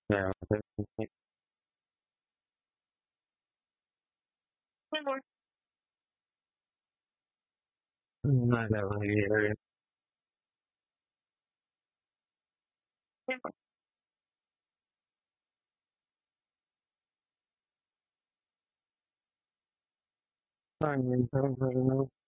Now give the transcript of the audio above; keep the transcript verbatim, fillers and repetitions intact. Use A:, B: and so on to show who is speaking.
A: Yeah, definitely. Not that one area. Fine, I don't know.